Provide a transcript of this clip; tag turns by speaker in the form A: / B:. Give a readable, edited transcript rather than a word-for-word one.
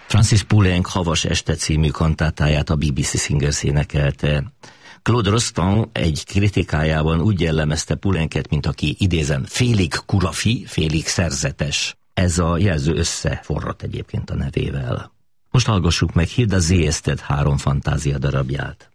A: Francis Poulenc Havas este című kantátáját a BBC Singers énekelte. Claude Rostand egy kritikájában úgy jellemezte Poulencet, mint aki, idézem, félig kurafi, félig szerzetes. Ez a jelző összeforrott egyébként a nevével. Most hallgassuk meg Hilda Sehested 3 fantázia darabját.